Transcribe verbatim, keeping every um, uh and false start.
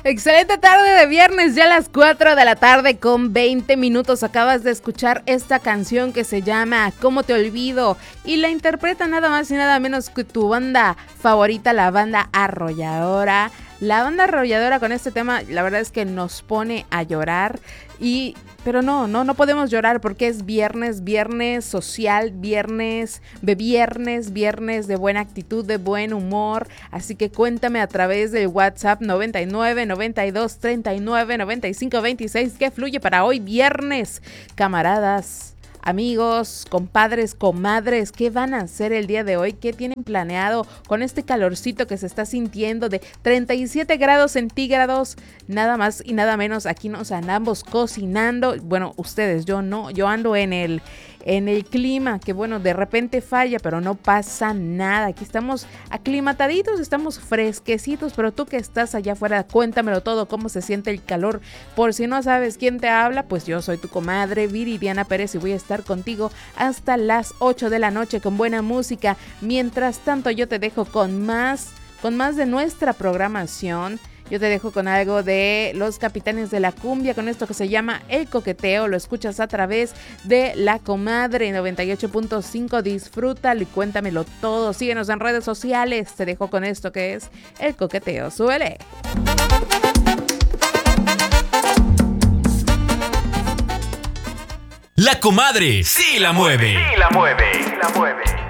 Excelente tarde de viernes, ya a las cuatro de la tarde con veinte minutos. Acabas de escuchar esta canción que se llama ¿Cómo te olvido? Y la interpreta nada más y nada menos que tu banda favorita, la banda Arrolladora. La banda Arrolladora con este tema, la verdad es que nos pone a llorar. Y, pero no, no, no podemos llorar porque es viernes, viernes social, viernes de viernes, viernes de buena actitud, de buen humor. Así que cuéntame a través del WhatsApp noventa y nueve, noventa y dos, treinta y nueve, noventa y cinco, veintiséis. ¿Qué fluye para hoy viernes? Camaradas, amigos, compadres, comadres, ¿qué van a hacer el día de hoy? ¿Qué tienen planeado con este calorcito que se está sintiendo de treinta y siete grados centígrados? Nada más y nada menos, aquí nos andamos cocinando. Bueno, ustedes, yo no, yo ando en el, en el clima, que bueno, de repente falla, pero no pasa nada. Aquí estamos aclimataditos, estamos fresquecitos, pero tú que estás allá afuera, cuéntamelo todo, cómo se siente el calor. Por si no sabes quién te habla, pues yo soy tu comadre Viridiana Pérez y voy a estar contigo hasta las ocho de la noche con buena música. Mientras tanto, yo te dejo con más, con más de nuestra programación. Yo te dejo con algo de Los Capitanes de la Cumbia, con esto que se llama El Coqueteo. Lo escuchas a través de La Comadre noventa y ocho punto cinco. Disfrútalo y cuéntamelo todo. Síguenos en redes sociales. Te dejo con esto que es El Coqueteo. ¡Súbele! La Comadre sí la mueve. Sí la mueve. Sí la mueve.